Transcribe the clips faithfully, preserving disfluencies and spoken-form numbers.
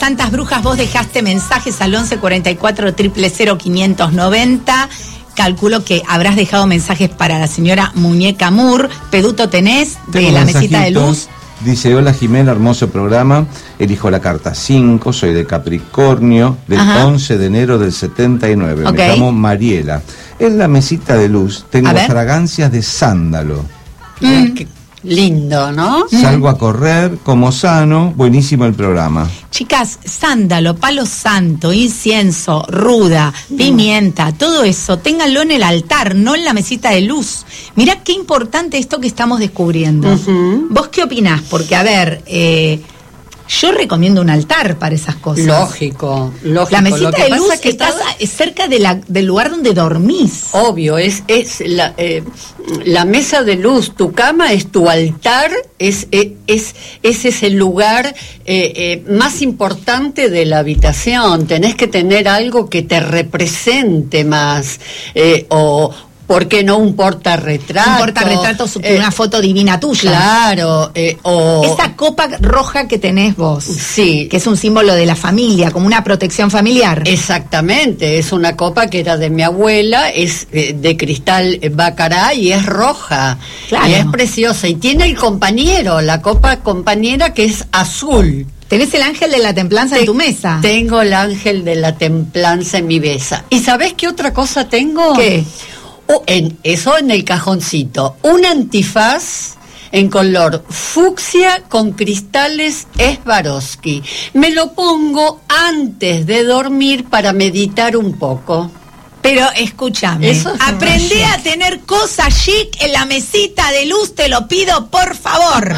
Santas Brujas, vos dejaste mensajes al once cuarenta y cuatro, cero cero cero, quinientos noventa. Calculo que habrás dejado mensajes para la señora Muñeca Moore. Peduto, ¿tenés de Tengo la mesita de luz? Dice: hola Jimena, hermoso programa. Elijo la carta cinco, soy de Capricornio, del Ajá. once de enero del setenta y nueve. Ok. Me llamo Mariela. En la mesita de luz tengo A ver. fragancias de sándalo. Mm. Qué lindo, ¿no? Salgo a correr, como sano, buenísimo el programa. Chicas, sándalo, palo santo, incienso, ruda, pimienta, todo eso, ténganlo en el altar, no en la mesita de luz. Mirá qué importante esto que estamos descubriendo. Ujú. ¿Vos qué opinás? Porque, a ver, eh, yo recomiendo un altar para esas cosas. Lógico, lógico. La Lo mesita que de pasa luz es que está todo- cerca de la, del lugar donde dormís. Obvio, es, es la, eh, la mesa de luz, tu cama es tu altar, es, es, es, ese es el lugar eh, eh, más importante de la habitación. Tenés que tener algo que te represente más, eh, o ¿por qué no un portarretrato? Un portarretrato, su- Eh, una foto divina tuya. Claro, eh, o... Esa copa roja que tenés vos, Sí. que es un símbolo de la familia, como una protección familiar. Exactamente, es una copa que era de mi abuela, es eh, de cristal eh, Baccarat y es roja. Claro. Y es preciosa. Y tiene el compañero, la copa compañera que es azul. Tenés el ángel de la templanza en tu mesa. Tengo el ángel de la templanza en mi mesa. ¿Y sabés qué otra cosa tengo? ¿Qué? Oh, en, eso en el cajoncito. Un antifaz en color fucsia con cristales Swarovski. Me lo pongo antes de dormir para meditar un poco. Pero escúchame, Eso es un aprendí chic. a tener cosas chic en la mesita de luz, te lo pido por favor.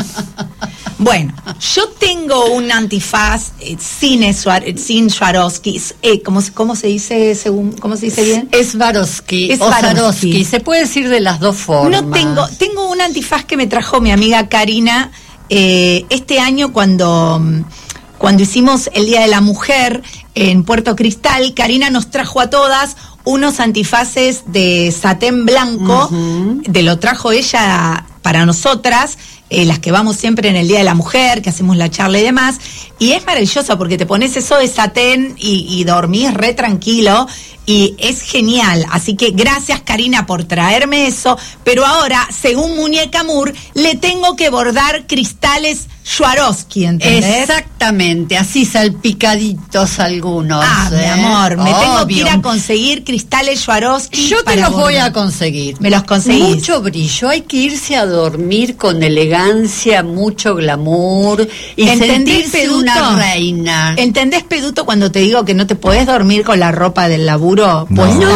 Bueno, yo tengo un antifaz eh, sin, Swar- eh, sin Swarovski, eh, ¿cómo, se- ¿cómo se dice según cómo se dice bien? Swarovski o Swarovski. Swarovski, se puede decir de las dos formas. No tengo, tengo un antifaz que me trajo mi amiga Karina eh, este año cuando, mm, cuando hicimos el Día de la Mujer en Puerto Cristal. Karina nos trajo a todas unos antifaces de satén blanco, Ujú. de lo trajo ella para nosotras, eh, las que vamos siempre en el Día de la Mujer, que hacemos la charla y demás, y es maravilloso porque te pones eso de satén y, y dormís re tranquilo, y es genial. Así que gracias, Karina, por traerme eso, pero ahora, según Muñeca Moore, le tengo que bordar cristales Swarovski, ¿entendés? Exactamente, así salpicaditos algunos. Ah, mi ¿eh? amor, me tengo que ir Obvio. a conseguir cristales Swarovski. Yo te para los voy bordar. a conseguir. Me los conseguís. Mucho brillo, hay que irse a dormir con elegancia, mucho glamour y ¿Entendés, sentirse Peduto? una reina. ¿Entendés, Peduto, cuando te digo que no te podés dormir con la ropa del laburo? Pues No.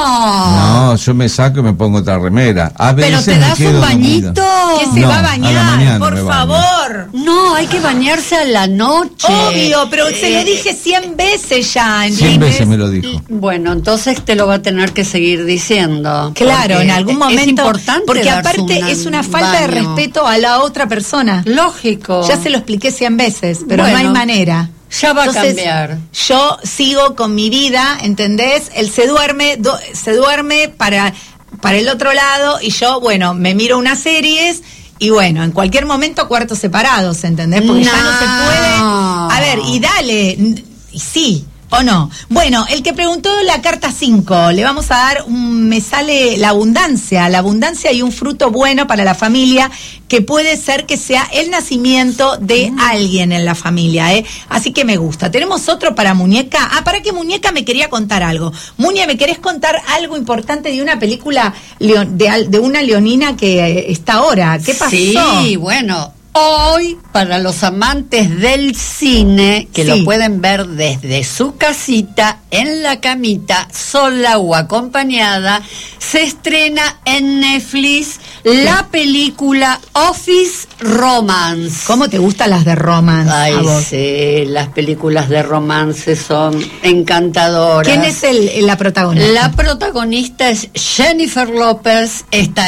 ¡No! No, yo me saco y me pongo otra remera. A Pero veces te me das quedo un bañito. dormido. que se No, va a a la bañar, mañana por me baño. favor. No, hay que bañarse a la noche. Obvio, pero se lo Eh, dije cien veces ya. Cien ¿entendés? veces me lo dijo. Bueno, entonces te lo va a tener que seguir diciendo. Claro, porque en algún momento. Es importante porque darse aparte una- es una un falta de baño. respeto a la otra persona. Lógico. Ya se lo expliqué cien veces, pero Bueno, no hay manera. ya va a Entonces, cambiar. Yo sigo con mi vida, ¿entendés? Él se duerme, do- se duerme para, para el otro lado y yo, bueno, me miro unas series y bueno, en cualquier momento cuartos separados, ¿entendés? Porque ya no se No. puede. A ver, y dale, n- y sí. ¿O no? Bueno, el que preguntó la carta cinco, le vamos a dar un, me sale la abundancia, la abundancia y un fruto bueno para la familia, que puede ser que sea el nacimiento de alguien en la familia, ¿eh? Así que me gusta. Tenemos otro para Muñeca. Ah, para que Muñeca me quería contar algo. Muñe, ¿me querés contar algo importante de una película leo- de, al- de una leonina que eh, está ahora? ¿Qué pasó? Sí, bueno, hoy para los amantes del cine, que Sí. lo pueden ver desde su casita, en la camita, sola o acompañada, se estrena en Netflix la película Office Romance. ¿Cómo te gustan las de romance Ay, a vos? sí, las películas de romance son encantadoras. ¿Quién es el, la protagonista? La protagonista es Jennifer López, esta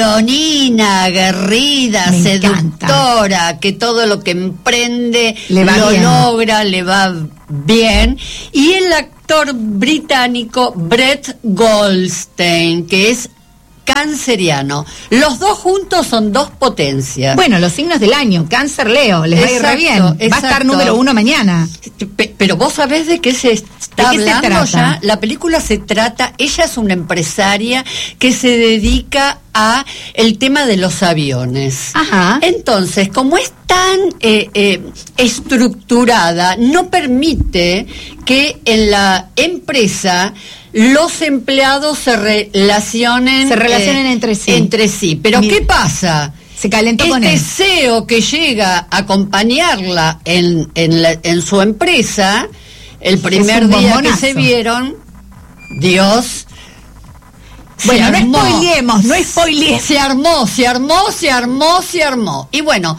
leonina, aguerrida, Me seductora, que todo lo que emprende Le va lo bien. logra, le va bien. Y el actor británico Brett Goldstein, que es canceriano. Los dos juntos son dos potencias. Bueno, los signos del año, Cáncer, Leo, les va a ir re bien. Va a estar número uno mañana. Pero vos sabés de qué se está hablando ya. La película se trata, ella es una empresaria que se dedica a el tema de los aviones. Ajá. Entonces, como es tan eh, eh, estructurada, no permite que en la empresa los empleados se relacionen se relacionen eh, entre sí. Entre sí. Pero Mira, ¿qué pasa? Se calentó este con él. C E O que llega a acompañarla en, en, la, en su empresa, el primer día bombonazo. Que se vieron, Dios... Bueno, no spoilemos, no spoilemos. Se armó, se armó, se armó, se armó. Y bueno,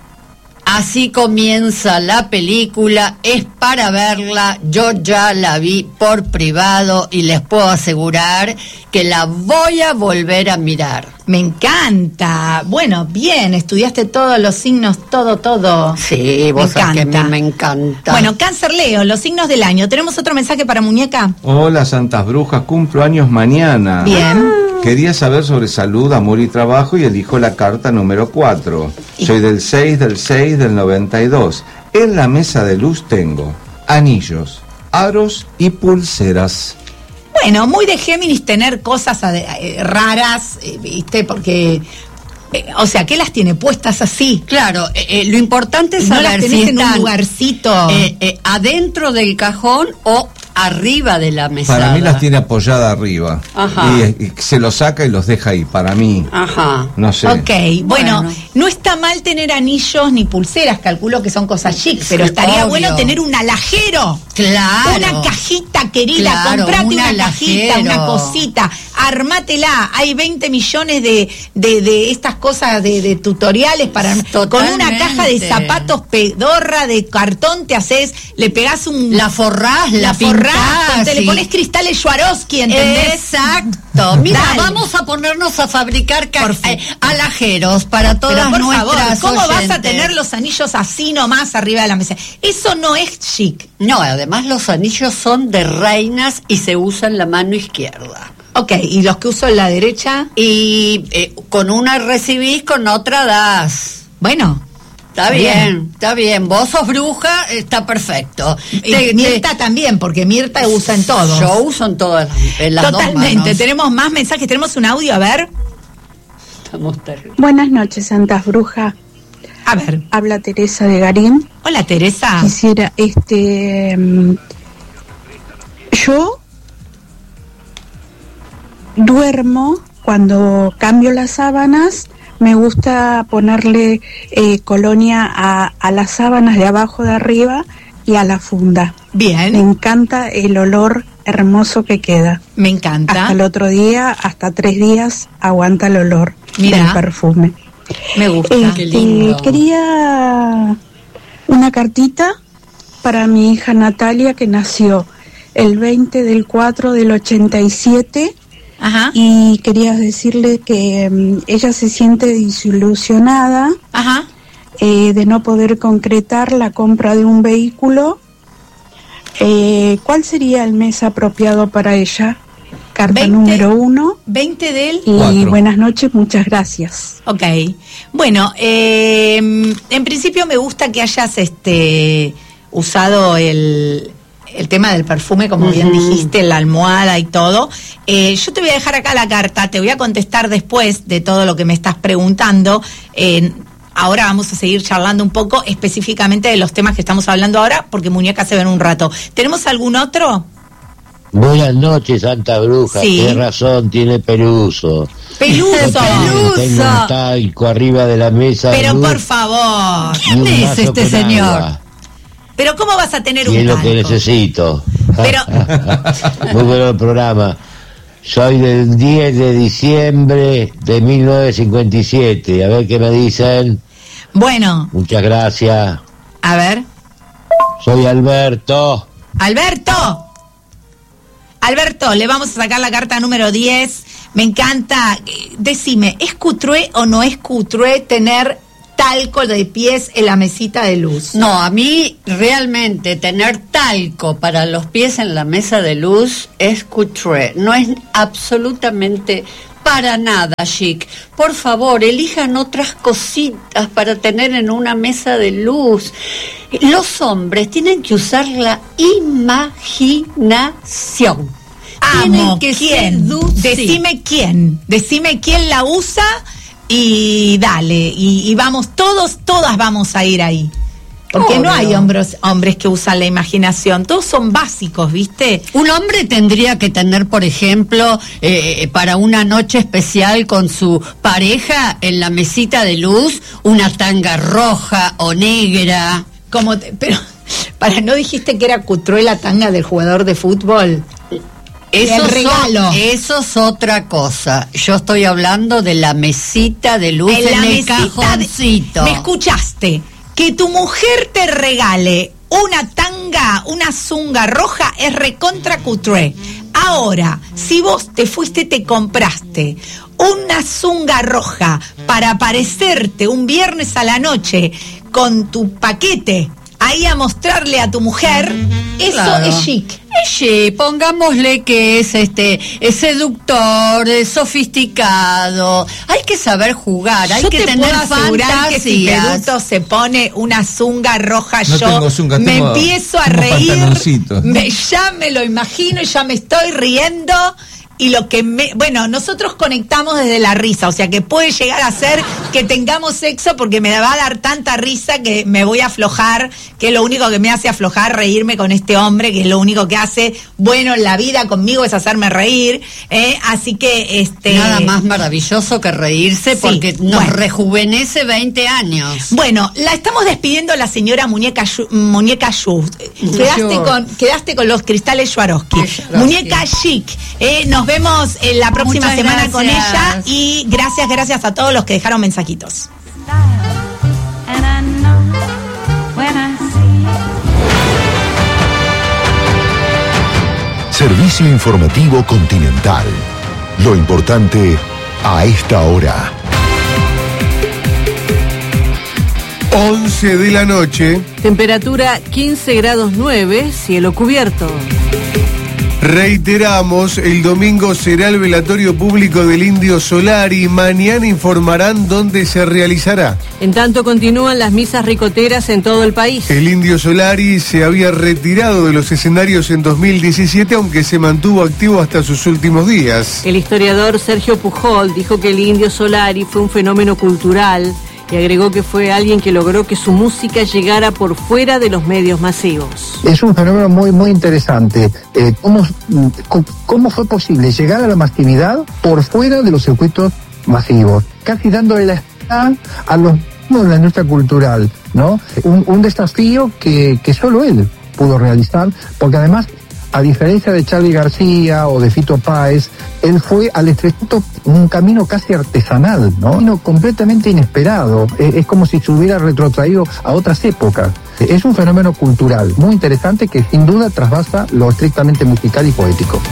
así comienza la película, es para verla, yo ya la vi por privado y les puedo asegurar que la voy a volver a mirar. Me encanta. Bueno, bien, estudiaste todos los signos, todo, todo. Sí, vos sabés que a mí me encanta. Bueno, Cáncer, Leo, los signos del año. ¿Tenemos otro mensaje para Muñeca? Hola, Santas Brujas, cumplo años mañana. Bien. Quería saber sobre salud, amor y trabajo y elijo la carta número cuatro. Soy del seis del seis del noventa y dos. En la mesa de luz tengo anillos, aros y pulseras. Bueno, muy de Géminis tener cosas eh, raras, eh, ¿viste? Porque, eh, o sea, ¿qué las tiene puestas así? Claro, eh, eh, lo importante es no saber las tenés si en están, un lugarcito. Eh, eh, adentro del cajón o arriba de la mesa. Para mí las tiene apoyada arriba. Ajá. Y, y se los saca y los deja ahí, para mí. Ajá. No sé. Ok, bueno, Bueno. no está mal tener anillos ni pulseras, calculo que son cosas chic, pero Sí, estaría obvio. bueno tener un alajero. Claro. Una cajita, querida, Claro, comprate un una cajita, alajero. una cosita, armátela. Hay veinte millones de, de, de estas cosas de, de tutoriales para Totalmente. con una caja de zapatos pedorra de cartón te haces, le pegás un La forrás, la, la forrás, pintás, te le sí. pones cristales Swarovski, ¿entendés? Exacto. Mira, Dale. vamos a ponernos a fabricar ca- Por fin. eh, alajeros para todas Pero por nuestras favor, ¿cómo vas a oyentes? tener los anillos así nomás arriba de la mesa? Eso no es chic. No, además los anillos son de reinas y se usan la mano izquierda. Ok, ¿y los que uso en la derecha? Y eh, con una recibís, con otra das. Bueno. Está bien, está bien. Vos sos bruja, está perfecto. Y Te- Mirta te- también, porque Mirta usa en todos. Yo uso en todas las, en las dos Totalmente. manos. Tenemos más mensajes, tenemos un audio, a ver. Estamos terribles. Buenas noches, Santas Brujas. A ver. Habla Teresa de Garín. Hola, Teresa. Quisiera, este, mm, yo duermo cuando cambio las sábanas. Me gusta ponerle eh, colonia a, a las sábanas de abajo, de arriba y a la funda. Me Bien, encanta el olor hermoso que queda. me encanta. Hasta el otro día, hasta tres días, aguanta el olor Mirá. del perfume. Me gusta. Este, Qué lindo. Quería una cartita para mi hija Natalia, que nació el veinte del cuatro del ochenta y siete, Ajá, y quería decirle que mm, ella se siente desilusionada ajá. eh, de no poder concretar la compra de un vehículo. Eh, ¿Cuál sería el mes apropiado para ella? Carta veinte. número uno. veinte del... Y Cuatro. buenas noches, muchas gracias. Ok. Bueno, eh, en principio me gusta que hayas este usado el, el tema del perfume, como bien Ujú. dijiste, la almohada y todo. Eh, yo te voy a dejar acá la carta, te voy a contestar después de todo lo que me estás preguntando. Eh, ahora vamos a seguir charlando un poco específicamente de los temas que estamos hablando ahora, porque Muñeca se ve en un rato. ¿Tenemos algún otro? Buenas noches, Santa Bruja. Sí. Qué razón tiene Peluso. Peluso. Peluso. Tengo un talco arriba de la mesa. de Pero luz por favor. y un ¿quién es vaso este con señor? agua. Pero ¿cómo vas a tener Y un es lo que talco? necesito. Pero- Muy bueno el programa. Soy del diez de diciembre de mil novecientos cincuenta y siete. A ver qué me dicen. Bueno, Muchas gracias. a ver. Soy Alberto. Alberto. Alberto, le vamos a sacar la carta número diez. Me encanta. Eh, Decime, ¿es cutré o no es cutré tener talco de pies en la mesita de luz? No, a mí realmente tener talco para los pies en la mesa de luz es couture. No es absolutamente Para nada, Chic. Por favor, elijan otras cositas para tener en una mesa de luz. Los hombres tienen que usar la imaginación. Amo. Tienen que ¿Quién? seducir. Decime quién. Decime quién la usa y dale. Y, y vamos, todos, todas vamos a ir ahí. Porque Obvio. no hay hombres, hombres que usan la imaginación, todos son básicos, ¿viste? Un hombre tendría que tener, por ejemplo, eh, para una noche especial con su pareja, en la mesita de luz, una tanga roja o negra. Como te- pero, para, ¿no dijiste que era Couture la tanga del jugador de fútbol? Eso, El regalo. so- eso es otra cosa. Yo estoy hablando de la mesita de luz en, la el mesita de- cajoncito. ¿Me escuchaste? Que tu mujer te regale una tanga, una zunga roja es recontra couture. Ahora, si vos te fuiste, te compraste una zunga roja para aparecerte un viernes a la noche con tu paquete ahí a mostrarle a tu mujer, eso Claro. es chic. Es chic, pongámosle que es este es seductor, es sofisticado. Hay que saber jugar, hay Yo que te tener puedo asegurar que si fantasías. Peduto se pone una zunga roja, No yo tengo zunga, me tengo- empiezo a tengo reír, pantaloncitos. me, ya me lo imagino y ya me estoy riendo. Y lo que me... Bueno, nosotros conectamos desde la risa, o sea que puede llegar a ser que tengamos sexo porque me va a dar tanta risa que me voy a aflojar, que es lo único que me hace aflojar, reírme con este hombre, que es lo único que hace bueno en la vida conmigo es hacerme reír. ¿eh? Así que... este Nada más maravilloso que reírse, Sí, porque nos bueno. rejuvenece veinte años. Bueno, la estamos despidiendo la señora Muñeca Yu- Muñeca Yu. Quedaste Yo. con, quedaste con los cristales Swarovski. Swarovski. Muñeca chic. Eh, nos vemos en la próxima Muchas semana con gracias. ella y gracias, gracias a todos los que dejaron mensajitos. And I know when I see Servicio informativo Continental. Lo importante a esta hora. once de la noche. Temperatura quince grados nueve, cielo cubierto. Reiteramos, el domingo será el velatorio público del Indio Solari. Mañana informarán dónde se realizará. En tanto continúan las misas ricoteras en todo el país. El Indio Solari se había retirado de los escenarios en dos mil diecisiete, aunque se mantuvo activo hasta sus últimos días. El historiador Sergio Pujol dijo que el Indio Solari fue un fenómeno cultural y agregó que fue alguien que logró que su música llegara por fuera de los medios masivos. Es un fenómeno muy muy interesante. Eh, ¿cómo, ¿Cómo fue posible llegar a la masividad por fuera de los circuitos masivos? Casi dándole la espalda a los de la industria cultural, ¿no? Un, un desafío que, que solo él pudo realizar, porque además, a diferencia de Charly García o de Fito Páez, él fue al estrecho un camino casi artesanal, ¿no? No, completamente inesperado. Es, es como si se hubiera retrotraído a otras épocas. Es un fenómeno cultural muy interesante que sin duda trasvasa lo estrictamente musical y poético.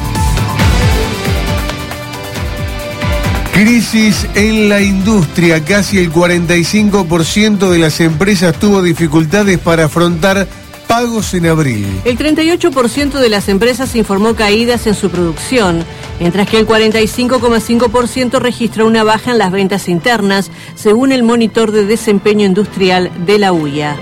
Crisis en la industria. Casi el cuarenta y cinco por ciento de las empresas tuvo dificultades para afrontar pagos en abril. El treinta y ocho por ciento de las empresas informó caídas en su producción, mientras que el cuarenta y cinco coma cinco por ciento registró una baja en las ventas internas, según el monitor de desempeño industrial de la U I A.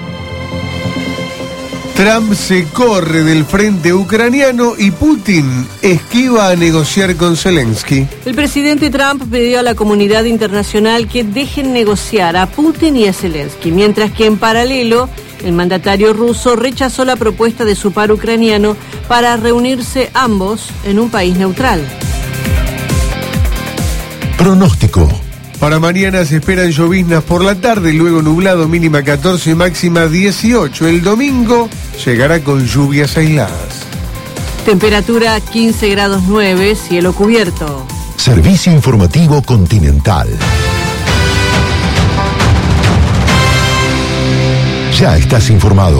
Trump se corre del frente ucraniano y Putin esquiva a negociar con Zelensky. El presidente Trump pidió a la comunidad internacional que dejen negociar a Putin y a Zelensky, mientras que en paralelo el mandatario ruso rechazó la propuesta de su par ucraniano para reunirse ambos en un país neutral. Pronóstico. Para mañana se esperan lloviznas por la tarde, luego nublado, mínima catorce, máxima dieciocho. El domingo llegará con lluvias aisladas. Temperatura quince grados nueve, cielo cubierto. Servicio informativo Continental. Ya estás informado.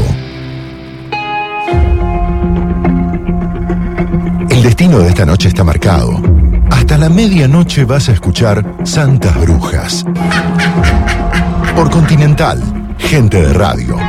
El destino de esta noche está marcado. Hasta la medianoche vas a escuchar Santas Brujas. Por Continental, gente de radio.